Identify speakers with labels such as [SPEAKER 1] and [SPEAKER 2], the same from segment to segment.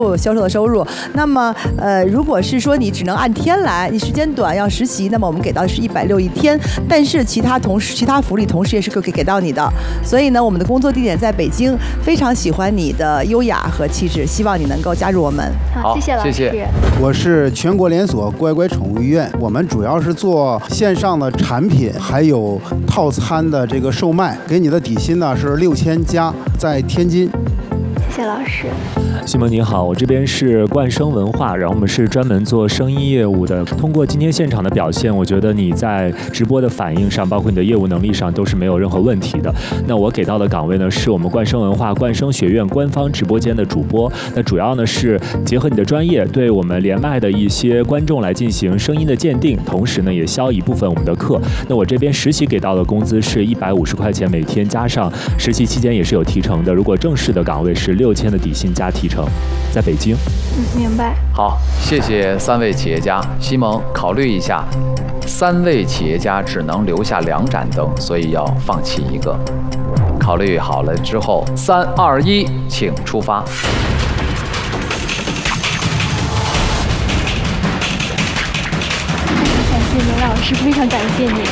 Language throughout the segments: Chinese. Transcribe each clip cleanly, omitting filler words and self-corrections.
[SPEAKER 1] 销售的收入。那么如果是说你只能按天来，你时间短要实习，那么我们给到的是160一天，但是其他福利同时也是给到你的。所以呢，我们的工作地点在北京，非常喜欢你的优雅和气质，希望你能够加入我们。
[SPEAKER 2] 好，谢谢老师。谢谢。
[SPEAKER 3] 我是全国连锁乖乖宠物医院，我们主要是做线上的产品，还有套餐的这个售卖。给你的底薪呢是6000加，在天津。
[SPEAKER 2] 谢谢老师。
[SPEAKER 4] 西蒙你好，我这边是冠生文化，然后我们是专门做声音业务的。通过今天现场的表现，我觉得你在直播的反应上，包括你的业务能力上，都是没有任何问题的。那我给到的岗位呢，是我们冠生文化冠生学院官方直播间的主播。那主要呢是结合你的专业，对我们连麦的一些观众来进行声音的鉴定，同时呢也销一部分我们的课。那我这边实习给到的工资是150块钱每天，加上实习期间也是有提成的。如果正式的岗位是6000的底薪加提成。在北京。
[SPEAKER 2] 明白。
[SPEAKER 5] 好，谢谢3位企业家。西蒙，考虑一下，3位企业家只能留下2盏灯，所以要放弃一个。考虑好了之后，3、2、1，请出发。
[SPEAKER 2] 感谢刘老师，非常感谢你。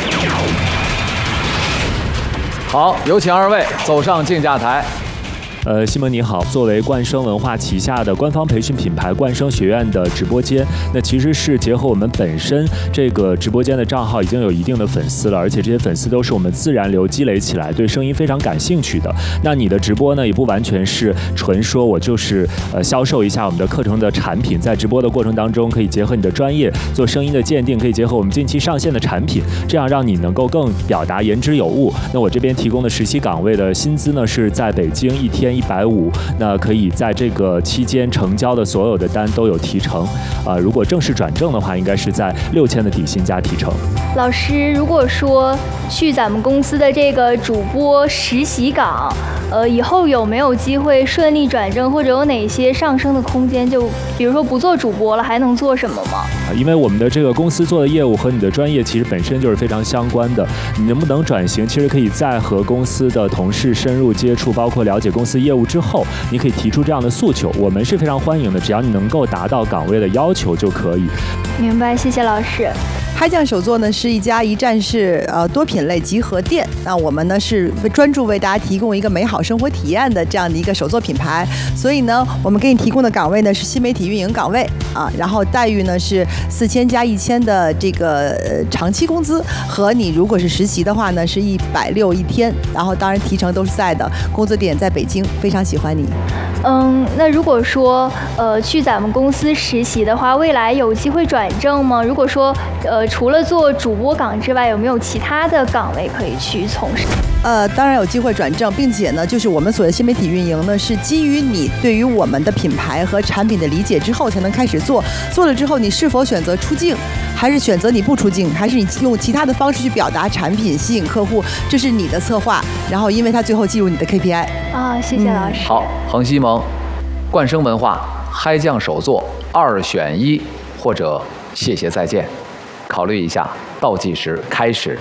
[SPEAKER 5] 好，有请2位走上竞价台。
[SPEAKER 4] 西蒙你好，作为冠生文化旗下的官方培训品牌冠生学院的直播间，那其实是结合我们本身这个直播间的账号已经有一定的粉丝了，而且这些粉丝都是我们自然流积累起来，对声音非常感兴趣的。那你的直播呢，也不完全是纯说我就是销售一下我们的课程的产品，在直播的过程当中，可以结合你的专业做声音的鉴定，可以结合我们近期上线的产品，这样让你能够更表达言之有物。那我这边提供的实习岗位的薪资呢，是在北京1天150，那可以在这个期间成交的所有的单都有提成，如果正式转正的话，应该是在6000的底薪加提成。
[SPEAKER 2] 老师，如果说去咱们公司的这个主播实习岗，以后有没有机会顺利转正，或者有哪些上升的空间？就比如说不做主播了，还能做什么吗？
[SPEAKER 4] 因为我们的这个公司做的业务和你的专业其实本身就是非常相关的，你能不能转型，其实可以在和公司的同事深入接触，包括了解公司业务之后，你可以提出这样的诉求，我们是非常欢迎的，只要你能够达到岗位的要求就可以。
[SPEAKER 2] 明白，谢谢老师。
[SPEAKER 1] 嗨酱手作呢是一家一站式多品类集合店，那我们呢是专注为大家提供一个美好生活体验的这样的一个手作品牌，所以呢我们给你提供的岗位呢是新媒体运营岗位啊，然后待遇呢是4000加1000的这个长期工资，和你如果是实习的话呢是160一天，然后当然提成都是在的，工作点在北京，非常喜欢你。
[SPEAKER 2] 那如果说去咱们公司实习的话，未来有机会转正吗？如果说除了做主播岗之外，有没有其他的岗位可以去从事？
[SPEAKER 1] 当然有机会转正，并且呢，就是我们所谓新媒体运营呢，是基于你对于我们的品牌和产品的理解之后才能开始做。做了之后，你是否选择出镜，还是选择你不出镜，还是你用其他的方式去表达产品，吸引客户，这是你的策划。然后，因为它最后计入你的 KPI。
[SPEAKER 2] 谢谢老师。
[SPEAKER 5] 好，恒西盟，冠生文化，嗨酱手作，2选1，或者谢谢再见，考虑一下。倒计时开始。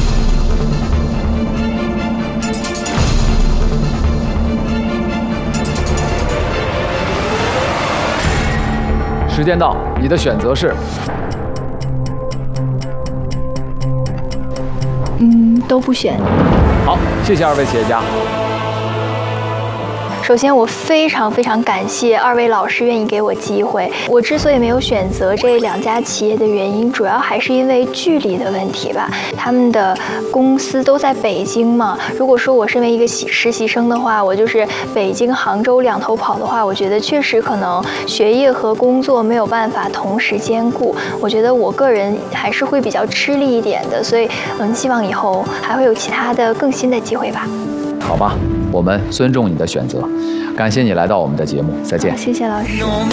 [SPEAKER 5] 时间到，你的选择是？
[SPEAKER 2] 都不选。
[SPEAKER 5] 好，谢谢2位企业家。
[SPEAKER 2] 首先，我非常感谢2位老师愿意给我机会。我之所以没有选择这2家企业的原因，主要还是因为距离的问题吧。他们的公司都在北京嘛。如果说我身为一个实习生的话，我就是北京、杭州2头跑的话，我觉得确实可能学业和工作没有办法同时兼顾。我觉得我个人还是会比较吃力一点的，所以希望以后还会有其他的更新的机会吧。
[SPEAKER 5] 好吧，我们尊重你的选择，感谢你来到我们的节目，再见。
[SPEAKER 2] 谢谢老师。